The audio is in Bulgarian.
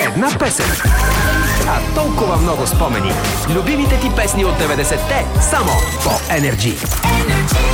Една песен, а толкова много спомени. Любимите ти песни от 90-те, само по Energy.